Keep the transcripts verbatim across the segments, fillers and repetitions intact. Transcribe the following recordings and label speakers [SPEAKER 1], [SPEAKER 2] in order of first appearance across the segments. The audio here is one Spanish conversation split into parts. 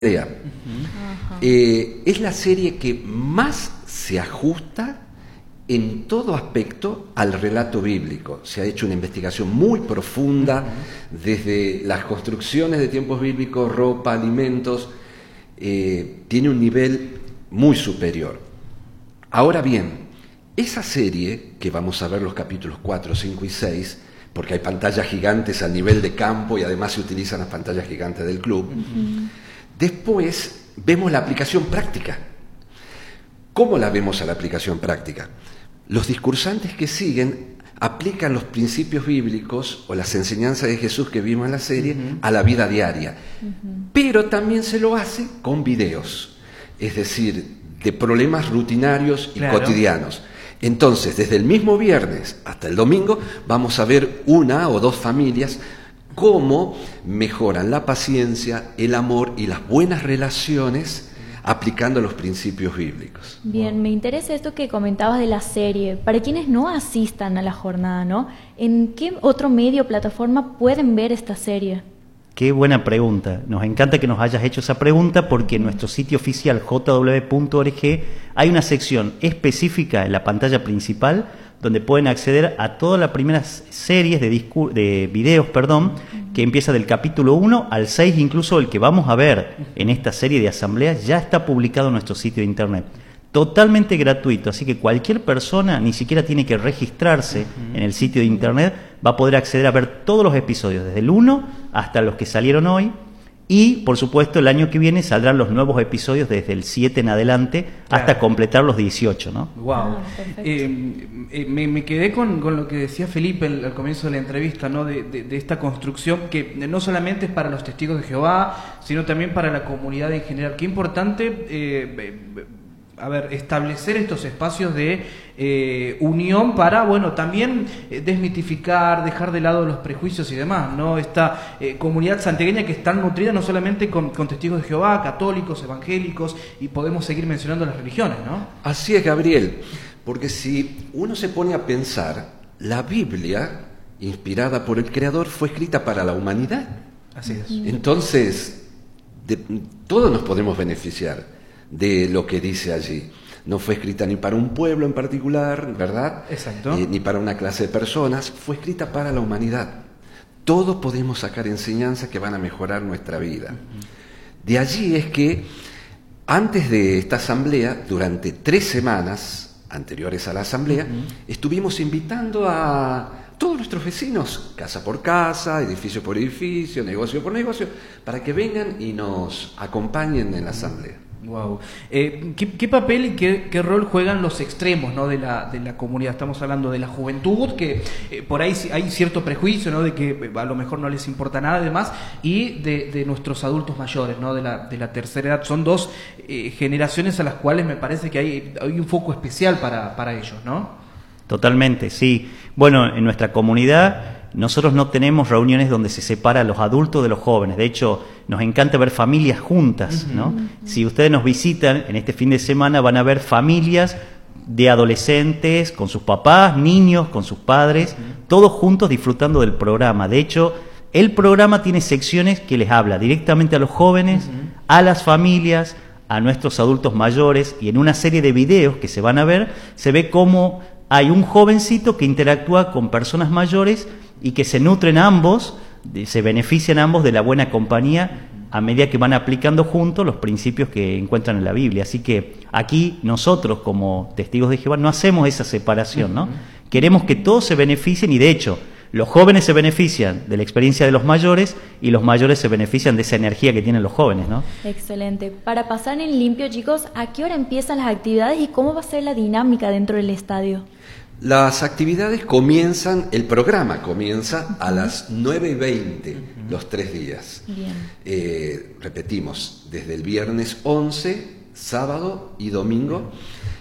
[SPEAKER 1] idea. Uh-huh. Eh, es la serie que más se ajusta en todo aspecto al relato bíblico. Se ha hecho una investigación muy profunda uh-huh. desde las construcciones de tiempos bíblicos, ropa, alimentos. Eh, tiene un nivel muy superior. Ahora bien, esa serie, que vamos a ver los capítulos cuatro, cinco y seis, porque hay pantallas gigantes a nivel de campo y además se utilizan las pantallas gigantes del club, uh-huh. Después vemos la aplicación práctica. ¿Cómo la vemos a la aplicación práctica? Los discursantes que siguen aplican los principios bíblicos o las enseñanzas de Jesús que vimos en la serie uh-huh. a la vida diaria. Uh-huh. Pero también se lo hace con videos, es decir, de problemas rutinarios y claro. cotidianos. Entonces, desde el mismo viernes hasta el domingo, vamos a ver una o dos familias cómo mejoran la paciencia, el amor y las buenas relaciones aplicando los principios bíblicos.
[SPEAKER 2] Bien, me interesa esto que comentabas de la serie. Para quienes no asistan a la jornada, ¿no? ¿En qué otro medio o plataforma pueden ver esta serie?
[SPEAKER 3] Qué buena pregunta. Nos encanta que nos hayas hecho esa pregunta porque en nuestro sitio oficial j w punto org hay una sección específica en la pantalla principal donde pueden acceder a todas las primeras series de, discur- de videos, perdón, que empieza del capítulo uno al seis, incluso el que vamos a ver en esta serie de asambleas ya está publicado en nuestro sitio de internet. Totalmente gratuito, así que cualquier persona ni siquiera tiene que registrarse uh-huh. en el sitio de internet, va a poder acceder a ver todos los episodios, desde el uno hasta los que salieron hoy, y por supuesto el año que viene saldrán los nuevos episodios desde el siete en adelante claro. hasta completar los dieciocho, ¿no?
[SPEAKER 4] Wow. Ah, eh, eh, me, me quedé con, con lo que decía Felipe al, al comienzo de la entrevista, ¿no? De, de, de esta construcción que no solamente es para los testigos de Jehová, sino también para la comunidad en general. Qué importante eh, a ver, establecer estos espacios de eh, unión para, bueno, también eh, desmitificar, dejar de lado los prejuicios y demás, ¿no? Esta eh, comunidad santiagueña que está nutrida no solamente con, con testigos de Jehová, católicos, evangélicos, y podemos seguir mencionando las religiones, ¿no?
[SPEAKER 1] Así es, Gabriel, porque si uno se pone a pensar, la Biblia, inspirada por el Creador, fue escrita para la humanidad.
[SPEAKER 4] Así es.
[SPEAKER 1] Entonces, de, todos nos podemos beneficiar de lo que dice allí. No fue escrita ni para un pueblo en particular, ¿verdad?
[SPEAKER 4] Exacto.
[SPEAKER 1] Eh, ni para una clase de personas, fue escrita para la humanidad. Todos podemos sacar enseñanzas que van a mejorar nuestra vida. Uh-huh. De allí es que, antes de esta asamblea, durante tres semanas anteriores a la asamblea, uh-huh. estuvimos invitando a todos nuestros vecinos, casa por casa, edificio por edificio, negocio por negocio, para que vengan y nos acompañen en la asamblea.
[SPEAKER 4] Wow. Eh, ¿qué, ¿Qué papel y qué, qué rol juegan los extremos, ¿no? de, la, de la comunidad? Estamos hablando de la juventud, que eh, por ahí hay cierto prejuicio, ¿no? De que eh, a lo mejor no les importa nada y demás, y de, de nuestros adultos mayores, ¿no? de, la, de la tercera edad. Son dos eh, generaciones a las cuales me parece que hay, hay un foco especial para, para ellos, ¿no?
[SPEAKER 3] Totalmente, sí. Bueno, en nuestra comunidad nosotros no tenemos reuniones donde se separa a los adultos de los jóvenes. De hecho, nos encanta ver familias juntas, ¿no? Uh-huh. Si ustedes nos visitan en este fin de semana, van a ver familias de adolescentes con sus papás, niños con sus padres, uh-huh. todos juntos disfrutando del programa. De hecho, el programa tiene secciones que les habla directamente a los jóvenes, uh-huh. a las familias, a nuestros adultos mayores, y en una serie de videos que se van a ver, se ve cómo hay un jovencito que interactúa con personas mayores y que se nutren ambos, se benefician ambos de la buena compañía a medida que van aplicando juntos los principios que encuentran en la Biblia. Así que aquí nosotros como testigos de Jehová no hacemos esa separación, ¿no? Queremos que todos se beneficien, y de hecho los jóvenes se benefician de la experiencia de los mayores y los mayores se benefician de esa energía que tienen los jóvenes, ¿no?
[SPEAKER 2] Excelente. Para pasar en limpio, chicos, ¿a qué hora empiezan las actividades y cómo va a ser la dinámica dentro del estadio?
[SPEAKER 1] Las actividades comienzan, el programa comienza uh-huh. a las nueve y veinte, uh-huh. los tres días. Bien. Eh, repetimos, desde el viernes once, sábado y domingo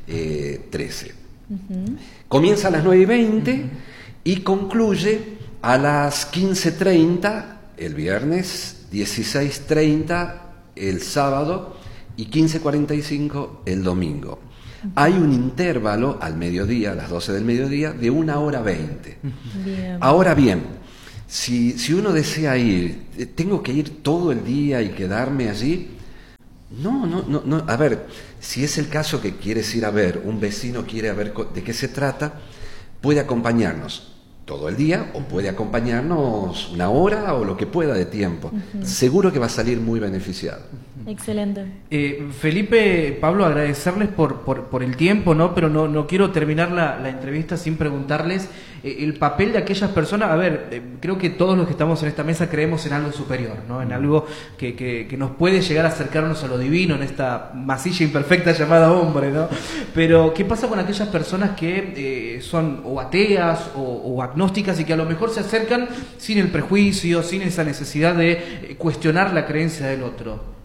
[SPEAKER 1] eh, trece. Uh-huh. Comienza a las nueve y veinte uh-huh. y concluye a las quince treinta el viernes, dieciséis treinta el sábado y quince cuarenta y cinco el domingo. Hay un intervalo al mediodía, a las doce del mediodía, de una hora veinte. Bien. Ahora bien, si, si uno desea ir, ¿tengo que ir todo el día y quedarme allí? No, no, no, no. A ver, si es el caso que quieres ir a ver, un vecino quiere ver de qué se trata, puede acompañarnos todo el día o puede acompañarnos una hora o lo que pueda de tiempo. Uh-huh. Seguro que va a salir muy beneficiado.
[SPEAKER 2] Excelente.
[SPEAKER 4] Eh, Felipe, Pablo, agradecerles por, por, por el tiempo, ¿no? Pero no, no quiero terminar la, la entrevista sin preguntarles eh, el papel de aquellas personas. A ver, eh, creo que todos los que estamos en esta mesa creemos en algo superior, ¿no? En algo que, que, que nos puede llegar a acercarnos a lo divino, en esta masilla imperfecta llamada hombre, ¿no? Pero, ¿qué pasa con aquellas personas que eh, son o ateas o, o agnósticas y que a lo mejor se acercan sin el prejuicio, sin esa necesidad de eh, cuestionar la creencia del otro?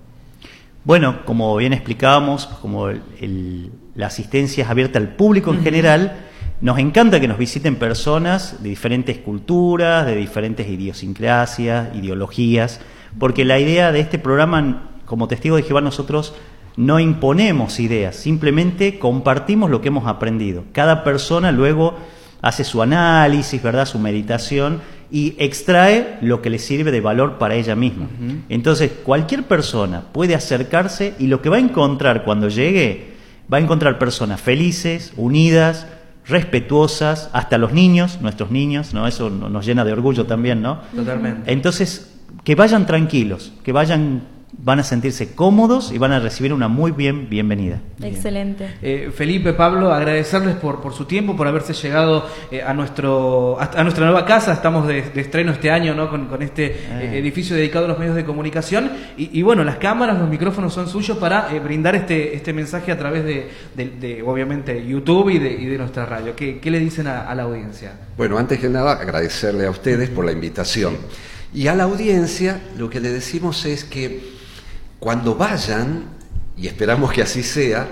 [SPEAKER 3] Bueno, como bien explicábamos, como el, el, la asistencia es abierta al público en uh-huh. general, nos encanta que nos visiten personas de diferentes culturas, de diferentes idiosincrasias, ideologías, porque la idea de este programa, como Testigos de Jehová, nosotros no imponemos ideas, simplemente compartimos lo que hemos aprendido. Cada persona luego hace su análisis, ¿verdad?, su meditación, y extrae lo que le sirve de valor para ella misma. Uh-huh. Entonces, cualquier persona puede acercarse y lo que va a encontrar cuando llegue, va a encontrar personas felices, unidas, respetuosas, hasta los niños, nuestros niños, ¿no? Eso nos llena de orgullo también, ¿no?
[SPEAKER 4] Totalmente.
[SPEAKER 3] Entonces, que vayan tranquilos, que vayan, van a sentirse cómodos y van a recibir una muy bien bienvenida.
[SPEAKER 2] Excelente.
[SPEAKER 4] Eh, Felipe, Pablo, agradecerles por, por su tiempo, por haberse llegado eh, a nuestro a, a nuestra nueva casa. Estamos de, de estreno este año, ¿no? Con, con este eh. edificio dedicado a los medios de comunicación. Y, y bueno, las cámaras, los micrófonos son suyos para eh, brindar este este mensaje a través de, de, de obviamente, YouTube y de, y de nuestra radio. ¿Qué, qué le dicen a, a la audiencia?
[SPEAKER 1] Bueno, antes que nada, agradecerle a ustedes por la invitación. Y a la audiencia, lo que le decimos es que cuando vayan, y esperamos que así sea,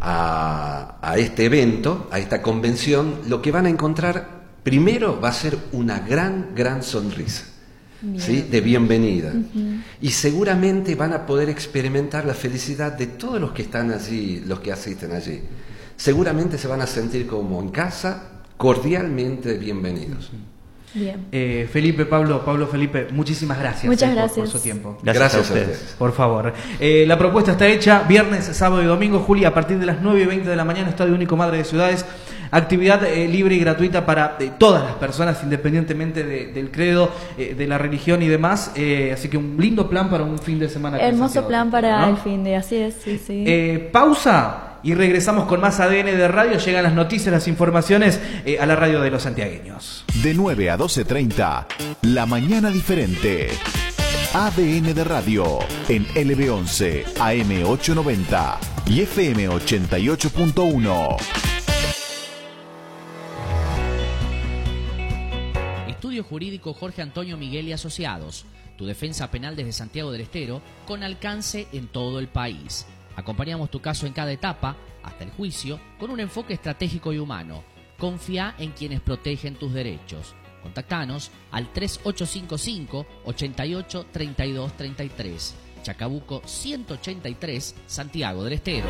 [SPEAKER 1] a, a este evento, a esta convención, lo que van a encontrar primero va a ser una gran, gran sonrisa, ¿sí?, de bienvenida. Uh-huh. Y seguramente van a poder experimentar la felicidad de todos los que están allí, los que asisten allí. Seguramente se van a sentir como en casa, cordialmente bienvenidos. Uh-huh.
[SPEAKER 2] Bien.
[SPEAKER 4] Eh, Felipe, Pablo, Pablo, Felipe, muchísimas gracias,
[SPEAKER 2] Muchas
[SPEAKER 4] eh,
[SPEAKER 2] gracias.
[SPEAKER 4] Por, por su tiempo.
[SPEAKER 3] Gracias, gracias a ustedes.
[SPEAKER 4] ustedes. Por favor. Eh, la propuesta está hecha viernes, sábado y domingo, Juli, a partir de las nueve y veinte de la mañana, Estadio Único Madre de Ciudades. Actividad eh, libre y gratuita para eh, todas las personas, independientemente de, del credo, eh, de la religión y demás. Eh, así que un lindo plan para un fin de semana.
[SPEAKER 2] Hermoso plan para
[SPEAKER 4] ¿no?
[SPEAKER 2] el fin de, así es, sí, sí.
[SPEAKER 4] Eh, pausa. Y regresamos con más A D N de Radio. Llegan las noticias, las informaciones eh, a la radio de los santiagueños.
[SPEAKER 5] De nueve a doce treinta, La Mañana Diferente. A D N de Radio en L B once, A M ochocientos noventa y F M ochenta y ocho punto uno.
[SPEAKER 6] Estudio Jurídico Jorge Antonio Miguel y Asociados. Tu defensa penal desde Santiago del Estero con alcance en todo el país. Acompañamos tu caso en cada etapa, hasta el juicio, con un enfoque estratégico y humano. Confía en quienes protegen tus derechos. Contactanos al tres ocho cinco cinco, ocho ocho, tres dos tres tres. Chacabuco ciento ochenta y tres, Santiago del Estero.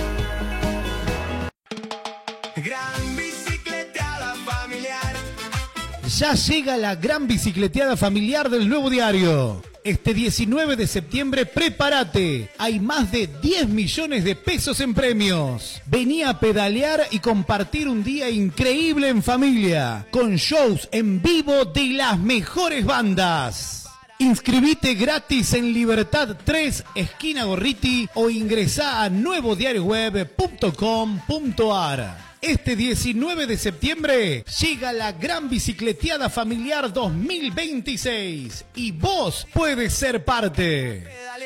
[SPEAKER 7] Gran bicicleteada familiar.
[SPEAKER 8] Ya llega la gran bicicleteada familiar del Nuevo Diario. Este diecinueve de septiembre, prepárate. Hay más de diez millones de pesos en premios. Vení a pedalear y compartir un día increíble en familia, con shows en vivo de las mejores bandas. Inscribite gratis en Libertad tres, esquina Gorriti, o ingresá a nuevo diario web punto com punto a r. Este diecinueve de septiembre llega la Gran Bicicleteada Familiar dos mil veintiséis y vos puedes ser parte.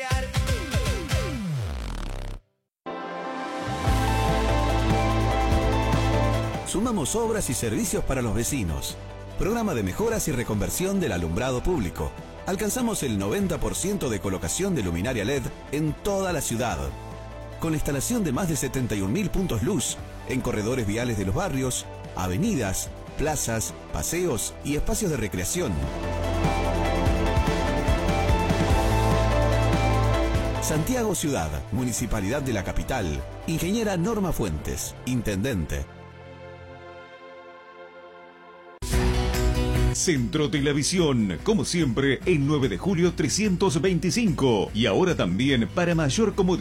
[SPEAKER 5] Sumamos obras y servicios para los vecinos. Programa de mejoras y reconversión del alumbrado público. Alcanzamos el noventa por ciento de colocación de luminaria L E D en toda la ciudad. Con la instalación de más de setenta y un mil puntos luz en corredores viales de los barrios, avenidas, plazas, paseos y espacios de recreación. Santiago Ciudad, Municipalidad de la Capital. Ingeniera Norma Fuentes, Intendente.
[SPEAKER 9] Centro de la Visión, como siempre, en nueve de julio trescientos veinticinco. Y ahora también para mayor comodidad.